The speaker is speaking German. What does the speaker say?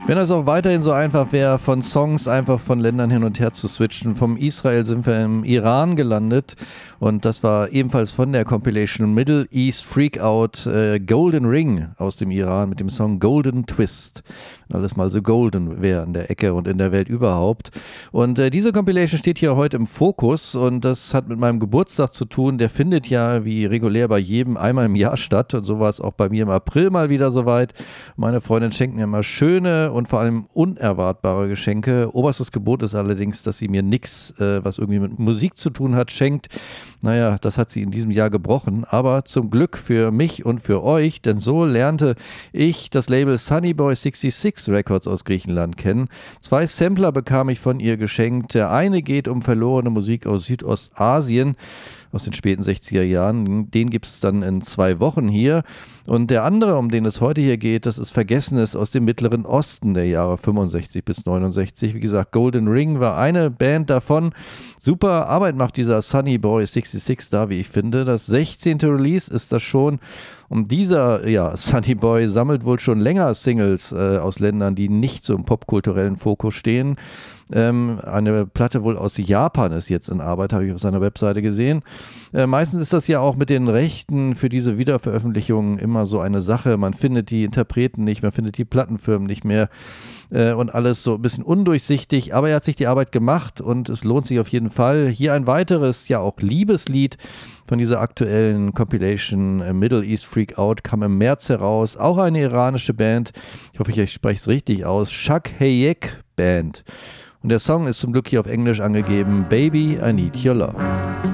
Wenn es auch weiterhin so einfach wäre, von Songs einfach von Ländern hin und her zu switchen. Vom Israel sind wir im Iran gelandet und das war ebenfalls von der Compilation Middle East Freakout Golden Ring aus dem Iran mit dem Song Golden Twist. Wenn alles mal so golden wäre in der Ecke und in der Welt überhaupt. Und diese Compilation steht hier heute im Fokus und das hat mit meinem Geburtstag zu tun. Der findet ja wie regulär bei jedem einmal im Jahr statt und so war es auch bei mir im April mal wieder soweit. Meine Freundin schenkt mir immer schöne und vor allem unerwartbare Geschenke. Oberstes Gebot ist allerdings, dass sie mir nichts, was irgendwie mit Musik zu tun hat, schenkt. Naja, das hat sie in diesem Jahr gebrochen, aber zum Glück für mich und für euch, denn so lernte ich das Label Sunnyboy 66 Records aus Griechenland kennen. 2 Sampler bekam ich von ihr geschenkt. Der eine geht um verlorene Musik aus Südostasien, aus den späten 60er Jahren. Den gibt es dann in 2 Wochen hier. Und der andere, um den es heute hier geht, das ist Vergessenes aus dem Mittleren Osten der Jahre 65 bis 69. Wie gesagt, Golden Ring war eine Band davon. Super Arbeit macht dieser Sunnyboy 66 da, wie ich finde. Das 16. Release ist das schon. Und dieser, Sunnyboy sammelt wohl schon länger Singles aus Ländern, die nicht so im popkulturellen Fokus stehen. Eine Platte wohl aus Japan ist jetzt in Arbeit, habe ich auf seiner Webseite gesehen. Meistens ist das ja auch mit den Rechten für diese Wiederveröffentlichungen immer so eine Sache. Man findet die Interpreten nicht, man findet die Plattenfirmen nicht mehr und alles so ein bisschen undurchsichtig. Aber er hat sich die Arbeit gemacht und es lohnt sich auf jeden Fall. Hier ein weiteres, ja auch Liebeslied von dieser aktuellen Compilation Middle East Freakout kam im März heraus. Auch eine iranische Band. Ich hoffe, ich spreche es richtig aus. Shak Hayek Band. Und der Song ist zum Glück hier auf Englisch angegeben. Baby, I Need Your Love.